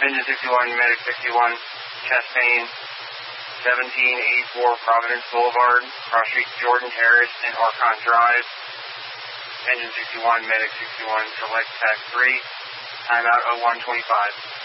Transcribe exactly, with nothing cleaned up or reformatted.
Engine sixty-one, Medic sixty-one, chest pain, seventeen eighty-four Providence Boulevard, cross streets Jordan Terrace and Archon Drive. Engine sixty-one, Medic sixty-one, select T A C three, timeout oh one twenty-five.